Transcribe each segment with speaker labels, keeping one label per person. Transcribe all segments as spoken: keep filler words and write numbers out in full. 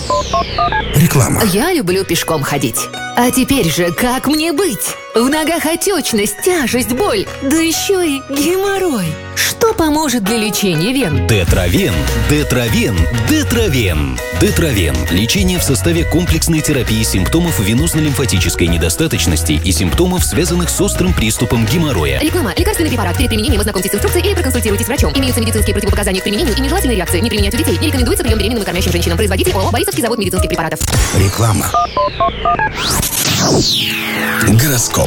Speaker 1: Реклама.
Speaker 2: Я люблю пешком ходить. А теперь же как мне быть? В ногах отечность, тяжесть, боль, да еще и геморрой. Что поможет для лечения вен?
Speaker 3: Детравен, Детравен, Детравен. Детравен – лечение в составе комплексной терапии симптомов венозно-лимфатической недостаточности и симптомов, связанных с острым приступом геморроя.
Speaker 2: Реклама. Лекарственный препарат. Перед применением ознакомьтесь с инструкцией или проконсультируйтесь с врачом. Имеются медицинские противопоказания к применению и нежелательные реакции. Не применяйте детей. Не рекомендуется прием беременным и кормящим женщинам. Производитель ООО «Борисовский завод медицинских препаратов».
Speaker 1: Реклама. Гороскоп.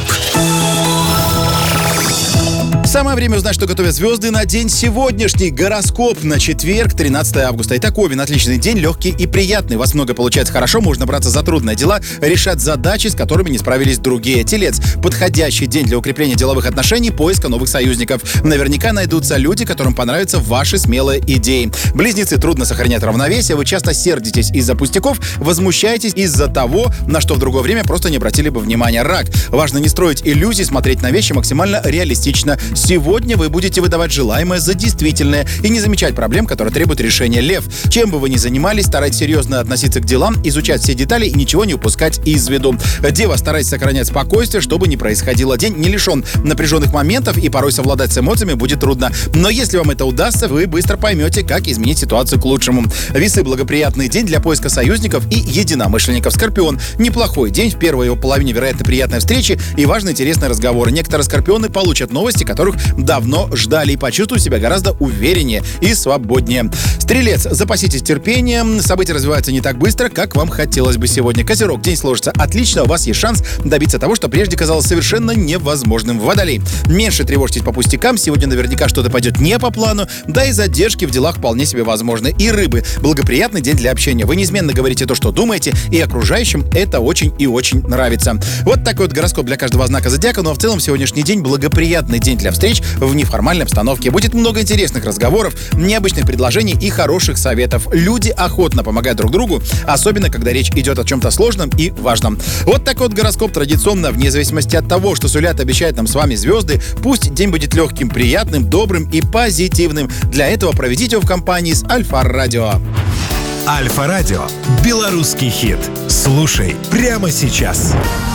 Speaker 4: Самое время узнать, что готовят звезды на день сегодняшний. Гороскоп на четверг, тринадцатое августа. Итак, Овен, отличный день, легкий и приятный. У вас много получается хорошо, можно браться за трудные дела, решать задачи, с которыми не справились другие. Телец, подходящий день для укрепления деловых отношений, поиска новых союзников. Наверняка найдутся люди, которым понравятся ваши смелые идеи. Близнецы, трудно сохранять равновесие, вы часто сердитесь из-за пустяков, возмущаетесь из-за того, на что в другое время просто не обратили бы внимания. Рак, важно не строить иллюзий, смотреть на вещи максимально реалистично. Сегодня вы будете выдавать желаемое за действительное и не замечать проблем, которые требуют решения. Лев, чем бы вы ни занимались, старайтесь серьезно относиться к делам, изучать все детали и ничего не упускать из виду. Дева, старайтесь сохранять спокойствие, чтобы не происходило. День не лишен напряженных моментов и порой совладать с эмоциями будет трудно. Но если вам это удастся, вы быстро поймете, как изменить ситуацию к лучшему. Весы, благоприятный день для поиска союзников и единомышленников. Скорпион, неплохой день, в первой его половине, вероятно, приятные встречи и важные интересные разговоры. Некоторые скорпионы получат новости, которых давно ждали, и почувствуют себя гораздо увереннее и свободнее. Стрелец, запаситесь терпением, события развиваются не так быстро, как вам хотелось бы сегодня. Козерог, день сложится отлично, у вас есть шанс добиться того, что прежде казалось совершенно невозможным. Водолей, меньше тревожьтесь по пустякам, сегодня наверняка что-то пойдет не по плану, да и задержки в делах вполне себе возможны. И Рыбы, благоприятный день для общения, вы неизменно говорите то, что думаете, и окружающим это очень и очень нравится. Вот такой вот гороскоп для каждого знака зодиака, но в целом сегодняшний день благоприятный день для встреч в неформальной обстановке. Будет много интересных разговоров, необычных предложений и хороших советов. Люди охотно помогают друг другу, особенно когда речь идет о чем-то сложном и важном. Вот такой вот гороскоп традиционно, вне зависимости от того, что сулят, обещают нам с вами звезды. Пусть день будет легким, приятным, добрым и позитивным. Для этого проведите его в компании с Альфа-Радио.
Speaker 5: Альфа-Радио. Белорусский хит. Слушай прямо сейчас.